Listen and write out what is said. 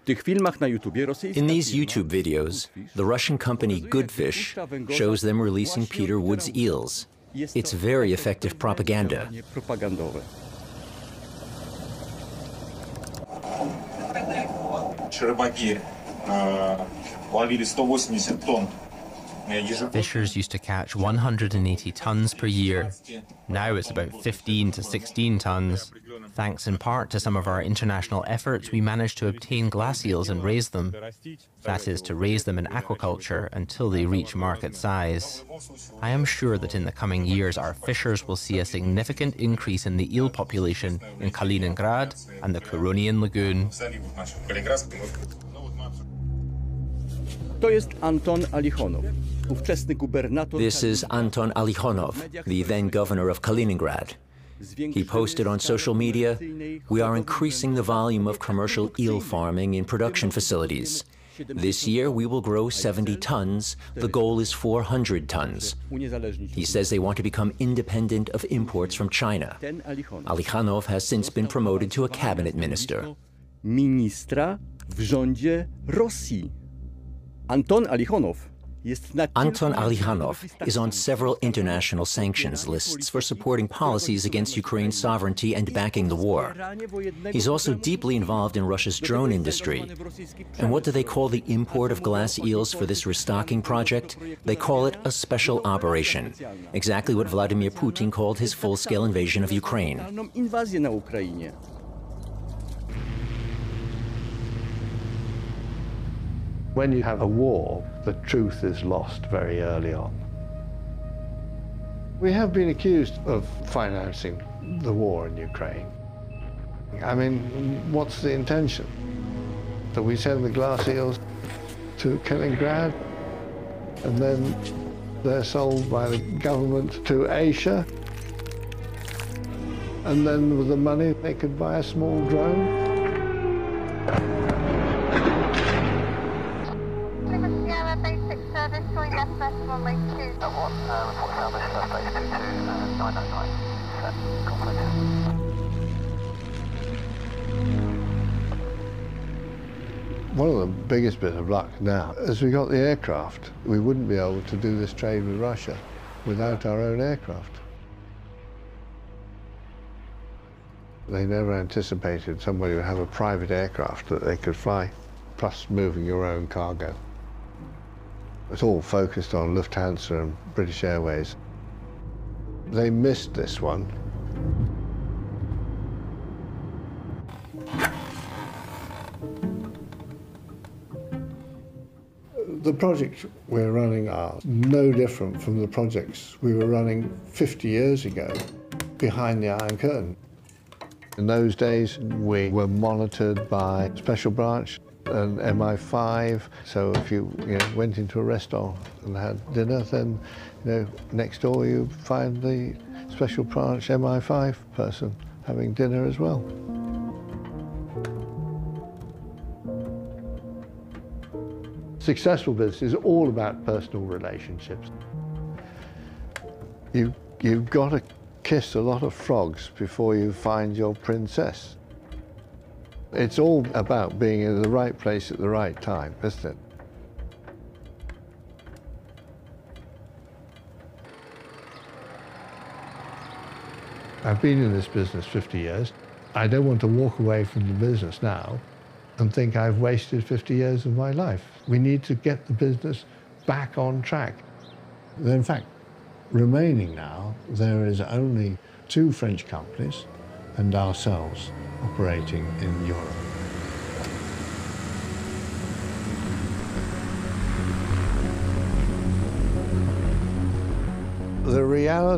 In these YouTube videos, the Russian company Goodfish shows them releasing Peter Wood's eels. It's very effective propaganda. Fishers used to catch 180 tons per year. Now it's about 15 to 16 tons. Thanks in part to some of our international efforts, we managed to obtain glass eels and raise them. That is, to raise them in aquaculture until they reach market size. I am sure that in the coming years our fishers will see a significant increase in the eel population in Kaliningrad and the Curonian Lagoon. This is Anton Alikhonov, the then governor of Kaliningrad. He posted on social media, "We are increasing the volume of commercial eel farming in production facilities. This year we will grow 70 tons. The goal is 400 tons. He says they want to become independent of imports from China. Alikhonov has since been promoted to a cabinet minister. Ministra w rządzie Rosji. Anton Alikhonov is on several international sanctions lists for supporting policies against Ukraine's sovereignty and backing the war. He's also deeply involved in Russia's drone industry. And what do they call the import of glass eels for this restocking project? They call it a special operation, exactly what Vladimir Putin called his full-scale invasion of Ukraine. When you have a war, the truth is lost very early on. We have been accused of financing the war in Ukraine. I mean, what's the intention? That we send the glass eels to Kaliningrad and then they're sold by the government to Asia, and then with the money they could buy a small drone? One of the biggest bits of luck now is we got the aircraft. We wouldn't be able to do this trade with Russia without our own aircraft. They never anticipated somebody would have a private aircraft that they could fly, plus moving your own cargo. It's all focused on Lufthansa and British Airways. They missed this one. The projects we're running are no different from the projects we were running 50 years ago behind the Iron Curtain. In those days, we were monitored by Special Branch and MI5. So if you went into a restaurant and had dinner, then next door you find the Special Branch MI5 person having dinner as well. Successful business is all about personal relationships. You've got to kiss a lot of frogs before you find your princess. It's all about being in the right place at the right time, isn't it? I've been in this business 50 years. I don't want to walk away from the business now and think I've wasted 50 years of my life. We need to get the business back on track. In fact, remaining now, there is only 2 French companies and ourselves operating in Europe. The reality